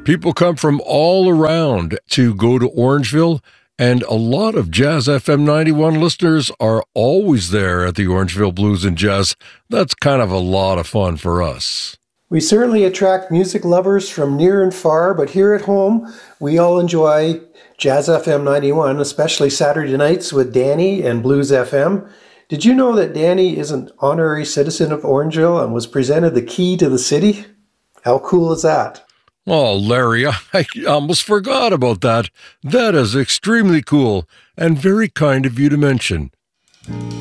People come from all around to go to Orangeville, and a lot of Jazz FM 91 listeners are always there at the Orangeville Blues and Jazz. That's kind of a lot of fun for us. We certainly attract music lovers from near and far, but here at home, we all enjoy Jazz FM 91, especially Saturday nights with Danny and Blues FM. Did you know that Danny is an honorary citizen of Orangeville and was presented the key to the city? How cool is that? Oh, Larry, I almost forgot about that. That is extremely cool and very kind of you to mention.